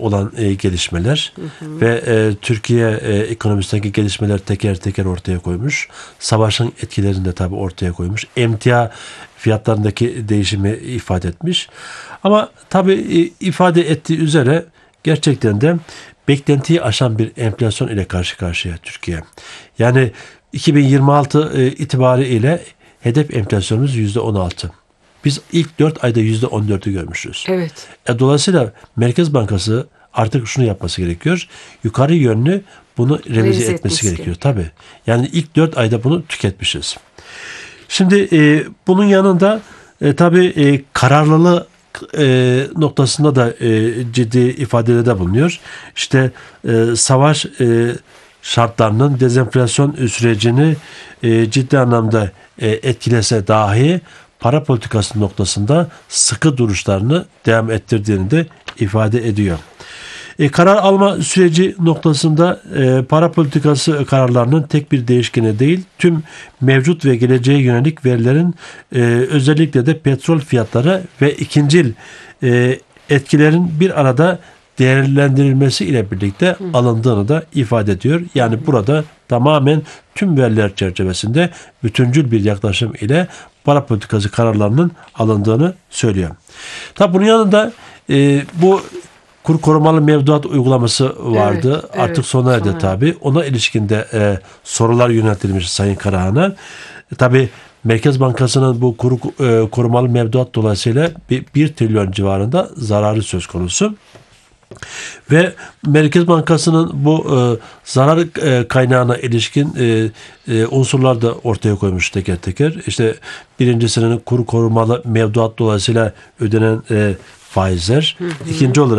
olan gelişmeler ve Türkiye ekonomisindeki gelişmeler teker teker ortaya koymuş. Savaşın etkilerini de tabii ortaya koymuş. Emtia fiyatlarındaki değişimi ifade etmiş. Ama tabii ifade ettiği üzere gerçekten de beklentiyi aşan bir enflasyon ile karşı karşıya Türkiye. Yani 2026 itibariyle hedef enflasyonumuz %16. Biz ilk 4 ayda %14'ü görmüşüz. Evet. Dolayısıyla Merkez Bankası artık şunu yapması gerekiyor. Yukarı yönlü bunu revize etmesi gerekiyor. Tabii. Yani ilk 4 ayda bunu tüketmişiz. Şimdi bunun yanında tabii kararlılığı noktasında da ciddi ifadelerde bulunuyor. İşte savaş şartlarının dezenflasyon sürecini ciddi anlamda etkilese dahi para politikası noktasında sıkı duruşlarını devam ettirdiğini de ifade ediyor. Karar alma süreci noktasında para politikası kararlarının tek bir değişkeni değil, tüm mevcut ve geleceğe yönelik verilerin özellikle de petrol fiyatları ve ikincil etkilerin bir arada değerlendirilmesi ile birlikte alındığını da ifade ediyor. Yani burada tamamen tüm veriler çerçevesinde bütüncül bir yaklaşım ile para politikası kararlarının alındığını söylüyor. Tabi bunun yanında bu kur korumalı mevduat uygulaması vardı. Evet, Artık sona erdi tabi. Ona ilişkin de sorular yöneltilmiş Sayın Karahan'a. Tabi Merkez Bankası'nın bu kur korumalı mevduat dolayısıyla 1 trilyon civarında zararı söz konusu. Ve Merkez Bankası'nın bu zarar kaynağına ilişkin unsurlar da ortaya koymuş teker teker. İşte birincisinin kur korumalı mevduat dolayısıyla ödenen faizler. İkinci olarak